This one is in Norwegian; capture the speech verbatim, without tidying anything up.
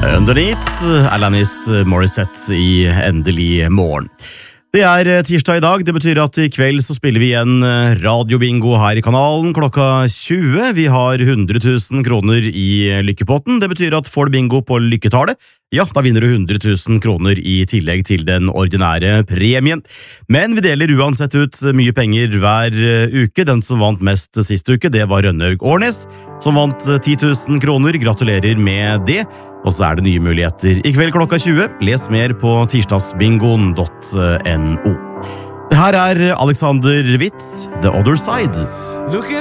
Underneath, Alanis Morissette i Endelig morgen. Det er tirsdag i dag, det betyr at i kveld så spiller vi igjen radiobingo her i kanalen klokka tjue. Vi har hundre tusen kroner i lykkepotten, det betyr at får du bingo på lykketallet, ja, da vinner du hundre tusen kroner i tillegg til den ordinære premien. Men vi deler uansett ut mye penger hver uke. Den som vant mest sist uke, det var Rønnaug Årnes, som vant ti tusen kroner. Gratulerer med det. Og så er det nye muligheter i kveld klokka tjue. Les mer på tirsdagsbingoen punktum no. Det her er Alexander Witt, The Other Side. Look at